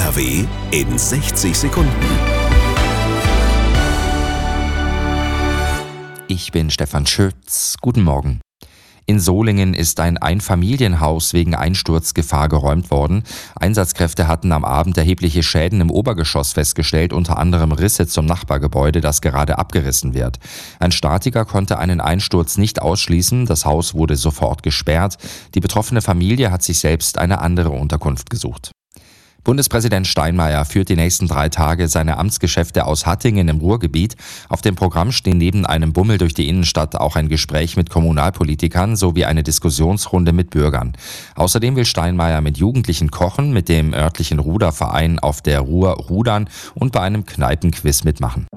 NRW in 60 Sekunden. Ich bin Stefan Schütz. Guten Morgen. In Solingen ist ein Einfamilienhaus wegen Einsturzgefahr geräumt worden. Einsatzkräfte hatten am Abend erhebliche Schäden im Obergeschoss festgestellt, unter anderem Risse zum Nachbargebäude, das gerade abgerissen wird. Ein Statiker konnte einen Einsturz nicht ausschließen. Das Haus wurde sofort gesperrt. Die betroffene Familie hat sich selbst eine andere Unterkunft gesucht. Bundespräsident Steinmeier führt die nächsten 3 Tage seine Amtsgeschäfte aus Hattingen im Ruhrgebiet. Auf dem Programm stehen neben einem Bummel durch die Innenstadt auch ein Gespräch mit Kommunalpolitikern sowie eine Diskussionsrunde mit Bürgern. Außerdem will Steinmeier mit Jugendlichen kochen, mit dem örtlichen Ruderverein auf der Ruhr rudern und bei einem Kneipenquiz mitmachen.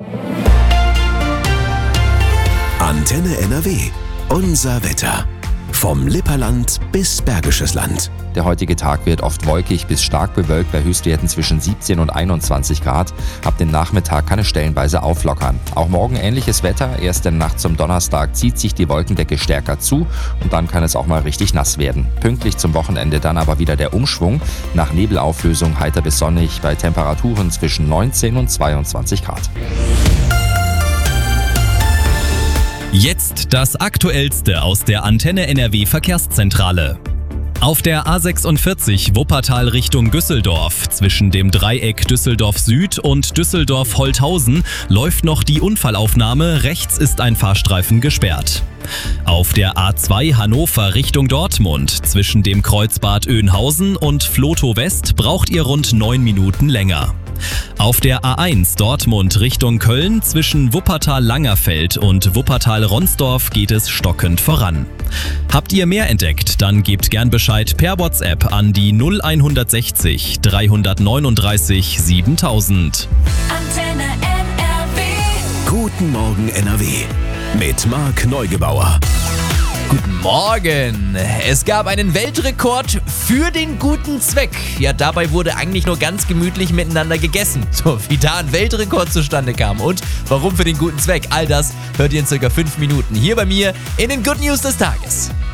Antenne NRW. Unser Wetter. Vom Lipperland bis Bergisches Land. Der heutige Tag wird oft wolkig bis stark bewölkt bei Höchstwerten zwischen 17 und 21 Grad. Ab dem Nachmittag kann es stellenweise auflockern. Auch morgen ähnliches Wetter. Erst in der Nacht zum Donnerstag zieht sich die Wolkendecke stärker zu und dann kann es auch mal richtig nass werden. Pünktlich zum Wochenende dann aber wieder der Umschwung. Nach Nebelauflösung heiter bis sonnig bei Temperaturen zwischen 19 und 22 Grad. Jetzt das Aktuellste aus der Antenne NRW Verkehrszentrale. Auf der A46 Wuppertal Richtung Düsseldorf zwischen dem Dreieck Düsseldorf Süd und Düsseldorf-Holthausen läuft noch die Unfallaufnahme, rechts ist ein Fahrstreifen gesperrt. Auf der A2 Hannover Richtung Dortmund zwischen dem Kreuzbad Oeynhausen und Vlotho West braucht ihr rund 9 Minuten länger. Auf der A1 Dortmund Richtung Köln zwischen Wuppertal-Langerfeld und Wuppertal-Ronsdorf geht es stockend voran. Habt ihr mehr entdeckt, dann gebt gern Bescheid per WhatsApp an die 0160 339 7000. Antenne NRW. Guten Morgen NRW. Mit Marc Neugebauer. Guten Morgen! Es gab einen Weltrekord für den guten Zweck. Ja, dabei wurde eigentlich nur ganz gemütlich miteinander gegessen. So, wie da ein Weltrekord zustande kam und warum für den guten Zweck. All das hört ihr in circa 5 Minuten hier bei mir in den Good News des Tages.